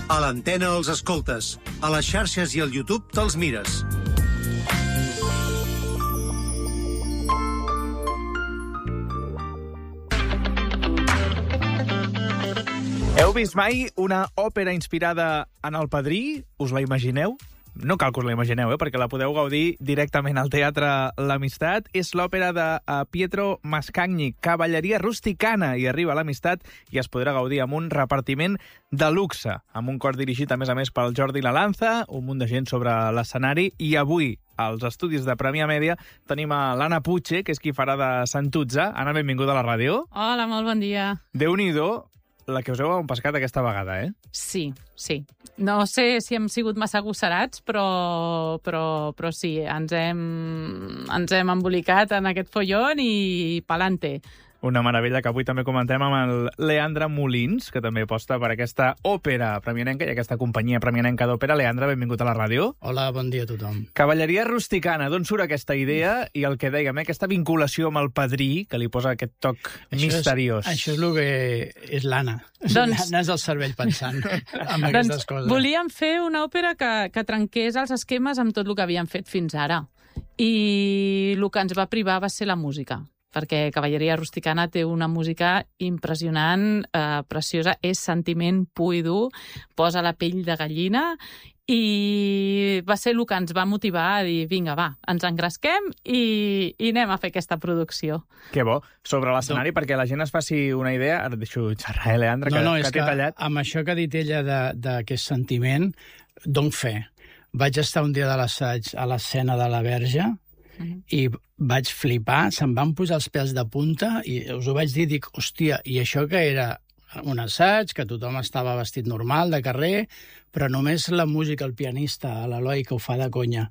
A l'antena els escoltes, a les xarxes i al YouTube te'ls mires. Heu vist mai una òpera inspirada en el Padrí? Us la imagineu? No cal que us la imagineu, perquè la podeu gaudir directament al Teatre L'Amistat. És l'òpera de Pietro Mascagni, Cavalleria Rusticana, i arriba a l'Amistat i es podrà gaudir amb un repartiment de luxe, amb un cor dirigit, a més, pel Jordi Lalanza, un munt de gent sobre l'escenari, i avui, als estudis de Premià Mèdia, tenim a l'Anna Puche, que és qui farà de Santuzza. Anna, benvinguda a la ràdio. Hola, molt bon dia. Déu-n'hi-do, la que us heu empescat aquesta vegada, eh? Sí. No sé si hem sigut massa agosserats, però sí, ens hem embolicat en aquest follon i pa'lante. Una meravella que avui també comentem amb el Leandre Molins, que també aposta per aquesta òpera premianenca i aquesta companyia premianenca d'òpera. Leandre, benvingut a la ràdio. Hola, bon dia a tothom. Cavalleria Rusticana, d'on surt aquesta idea i el que dèiem, aquesta vinculació amb el Padrí, que li posa aquest toc misteriós? Això és el que és l'Anna. L'Anna és el cervell pensant en aquestes coses. Volíem fer una òpera que trenqués els esquemes amb tot el que havíem fet fins ara. I el que ens va privar va ser la música, perquè Cavalleria Rusticana té una música impressionant, preciosa, és sentiment pur i dur, posa la pell de gallina, i va ser el que ens va motivar a dir, vinga, va, ens engresquem i anem a fer aquesta producció. Que bo. Sobre l'escenari, perquè la gent es faci una idea, ara deixo xerrar, Leandre, que t'he tallat. Amb això que ha dit ella d'aquest sentiment, dono fe. Vaig estar un dia de l'assaig a l'escena de la Verge, i vaig flipar, se'm van posar els pèls de punta i us ho vaig dir, dic, hòstia, i això que era un assaig, que tothom estava vestit normal, de carrer, però només la música, el pianista, l'Eloi, que ho fa de conya.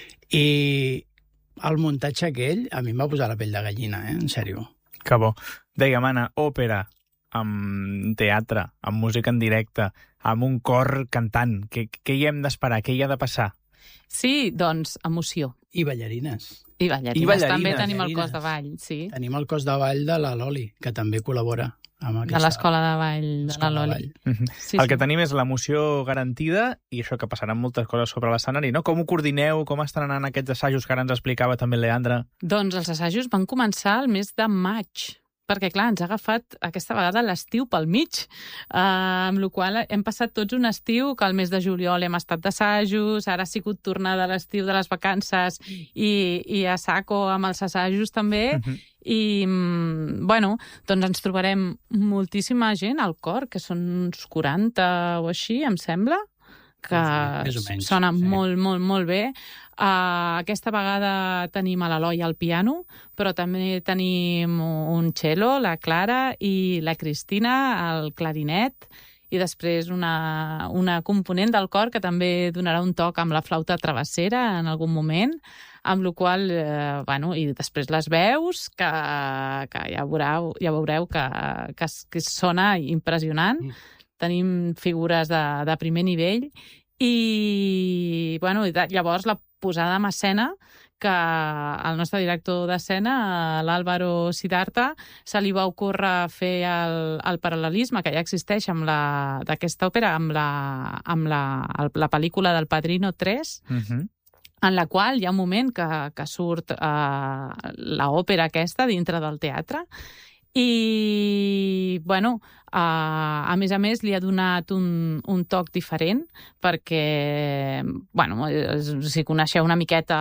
I el muntatge aquell a mi em va posar la pell de gallina, en sèrio. Que bo. Dèiem, Anna, òpera amb teatre, amb música en directe, amb un cor cantant. Què hi hem d'esperar? Què hi ha de passar? Sí, doncs, emoció. I ballarines. I ballarines. També tenim el cos de ball, sí. Tenim el cos de ball de la Loli, que també col·labora amb aquesta... De l'escola de ball de la Loli. Sí, el que tenim és l'emoció garantida i això, que passaran moltes coses sobre l'escenari, no? Com ho coordineu? Com estan anant aquests assajos que ara ens explicava també el Leandre? Doncs els assajos van començar el mes de maig, perquè, clar, ens ha agafat aquesta vegada l'estiu pel mig, amb la qual hem passat tots un estiu que al mes de juliol hem estat d'assajos, ara ha sigut tornada a l'estiu de les vacances i a saco amb els assajos també, i, bueno, doncs ens trobarem moltíssima gent al cor, que són uns 40 o així, em sembla, que menys, sona molt bé. Aquesta vegada tenim a l'Eloi al piano, però també tenim un cello, la Clara, i la Cristina al clarinet, i després una component del cor que també donarà un toc amb la flauta travessera en algun moment, amb la qual, bueno, i després les veus, que ja veureu que sona impressionant. Tenim figures de primer nivell i, bueno, llavors la posada en escena, que al nostre director d'escena, l'Àlvaro Siddhartha, se li va ocórrer fer el paral·lelisme que ja existeix d'aquesta òpera amb la pel·lícula del Padrino 3, en la qual hi ha un moment que surt l'òpera aquesta dintre del teatre. I, bueno, a més, li ha donat un toc diferent perquè, bueno, si coneixeu una miqueta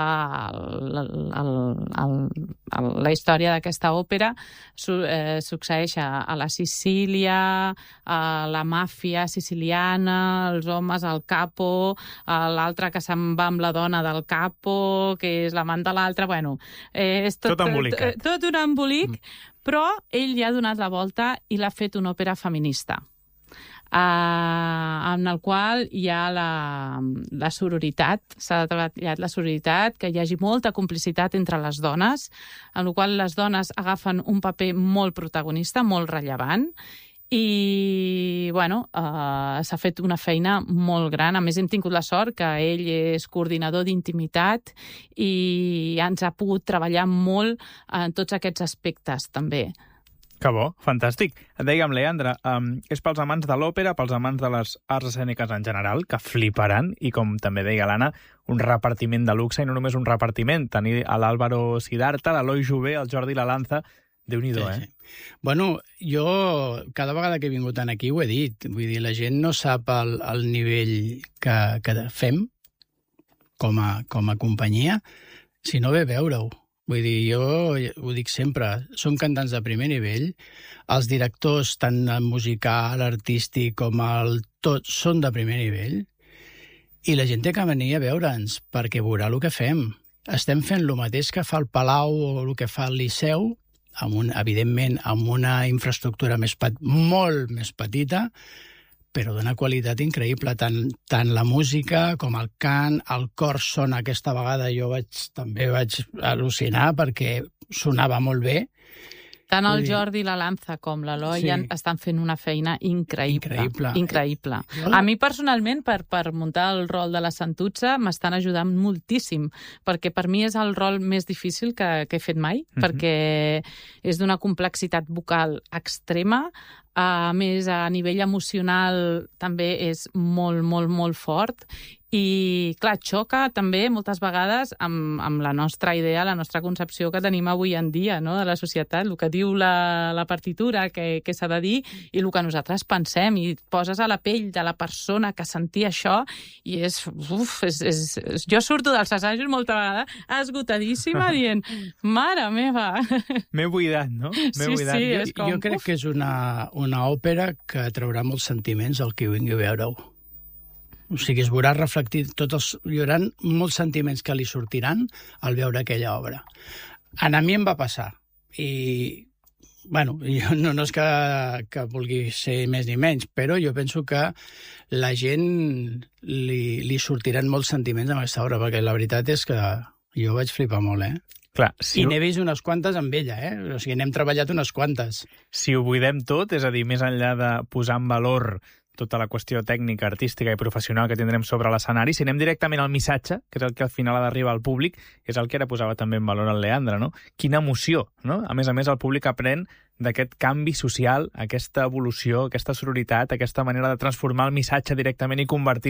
la història d'aquesta òpera, succeeix a la Sicília, a la màfia siciliana, els homes, el capo, l'altre que se'n va amb la dona del capo, que és l'amant de l'altre, bueno, és tot un embolic, però ell li ha donat la volta i l'ha fet una òpera feminista, en el qual hi ha la sororitat, s'ha treballat la sororitat, que hi hagi molta complicitat entre les dones, en la qual les dones agafen un paper molt protagonista, molt rellevant, i, bueno, s'ha fet una feina molt gran. A més, hem tingut la sort que ell és coordinador d'intimitat i ens ha pogut treballar molt en tots aquests aspectes, també. Que bo, fantàstic. Et dèiem, Leandre, és pels amants de l'òpera, pels amants de les arts escèniques en general, que fliparan, i com també deia l'Anna, un repartiment de luxe, i no només un repartiment, tenir a l'Álvaro Sidarta, l'Eloi Jové, el Jordi Lalanza, Déu-n'hi-do, Sí. Bueno, jo cada vegada que he vingut aquí ho he dit. Vull dir, la gent no sap el nivell que fem com a companyia si no ve a veure-ho. Vull dir, jo ho dic sempre, són cantants de primer nivell, els directors, tant el musical, artístic com el tot, són de primer nivell, i la gent té que venir a veure'ns perquè veurà el que fem. Estem fent el mateix que fa el Palau o el que fa el Liceu, evidentment amb una infraestructura molt més petita, però d'una qualitat increïble. Tant la música com el cant, el cor sona aquesta vegada. Jo també vaig al·lucinar perquè sonava molt bé. Tant el Jordi Lalanza com l'Eloi estan fent una feina increïble. Increïble. A mi, personalment, per muntar el rol de la Santuzza, m'estan ajudant moltíssim, perquè per mi és el rol més difícil que he fet mai, perquè és d'una complexitat vocal extrema, a més, a nivell emocional també és molt, molt, molt fort, i, clar, xoca també moltes vegades amb la nostra idea, la nostra concepció que tenim avui en dia, no?, de la societat, el que diu la partitura, que s'ha de dir, i el que nosaltres pensem, i et poses a la pell de la persona que sentia això, i jo surto dels assajos molta vegada esgotadíssima dient, mare meva! M'he buidat, no? Sí, és com... Jo crec que és una òpera que traurà molts sentiments al que vingui a veure-ho. O sigui, es veurà reflectit hi haurà molts sentiments que li sortiran al veure aquella obra. A mi em va passar. I, bueno, no és que vulgui ser més ni menys, però jo penso que la gent li sortiran molts sentiments amb aquesta obra, perquè la veritat és que jo vaig flipar molt, Clar, I n'he vist unes quantes amb ella, O sigui, n'hem treballat unes quantes. Si ho buidem tot, és a dir, més enllà de posar en valor tota la qüestió tècnica, artística i professional que tindrem sobre l'escenari, si anem directament al missatge, que és el que al final ha d'arribar al públic, és el que ara posava també en valor el Leandre, no? Quina emoció, no? A més, el públic aprèn d'aquest canvi social, aquesta evolució, aquesta sororitat, aquesta manera de transformar el missatge directament i convertir